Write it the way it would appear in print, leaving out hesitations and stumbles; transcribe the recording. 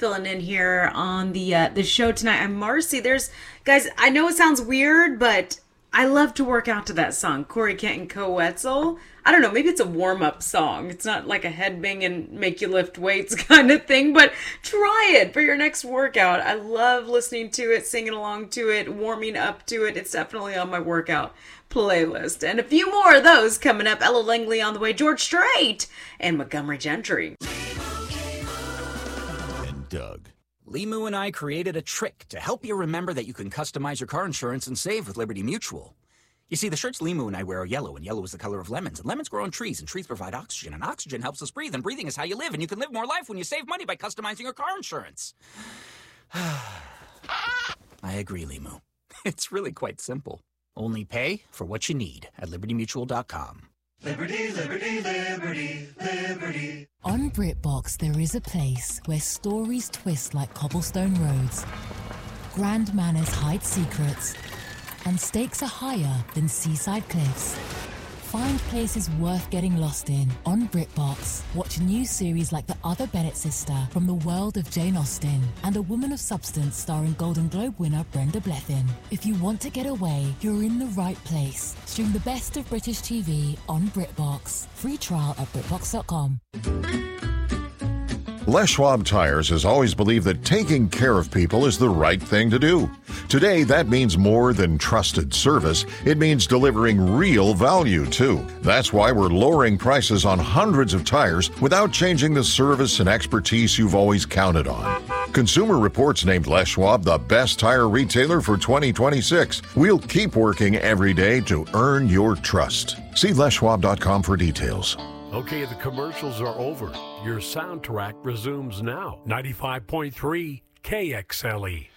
filling in here on the show tonight. I'm Marcy. Guys, I know it sounds weird, but I love to work out to that song, Corey Kent and Co. Wetzel. I don't know, maybe it's a warm-up song. It's not like a headbang and make you lift weights kind of thing, but try it for your next workout. I love listening to it, singing along to it, warming up to it. It's definitely on my workout playlist. And a few more of those coming up. Ella Langley on the way, George Strait, and Montgomery Gentry. And Doug. Limu and I created a trick to help you remember that you can customize your car insurance and save with Liberty Mutual. You see, the shirts Limu and I wear are yellow, and yellow is the color of lemons. And lemons grow on trees, and trees provide oxygen. And oxygen helps us breathe, and breathing is how you live. And you can live more life when you save money by customizing your car insurance. I agree, Limu. It's really quite simple. Only pay for what you need at LibertyMutual.com. Liberty, liberty, liberty, liberty. On BritBox, there is a place where stories twist like cobblestone roads, grand manners hide secrets, and stakes are higher than seaside cliffs. Find places worth getting lost in on BritBox. Watch new series like The Other Bennett Sister from the world of Jane Austen and A Woman of Substance starring Golden Globe winner Brenda Blethyn. If you want to get away, you're in the right place. Stream the best of British TV on BritBox. Free trial at BritBox.com. Les Schwab Tires has always believed that taking care of people is the right thing to do. Today, that means more than trusted service. It means delivering real value, too. That's why we're lowering prices on hundreds of tires without changing the service and expertise you've always counted on. Consumer Reports named Les Schwab the best tire retailer for 2026. We'll keep working every day to earn your trust. See leschwab.com for details. Okay, the commercials are over. Your soundtrack resumes now. 95.3 KXLE.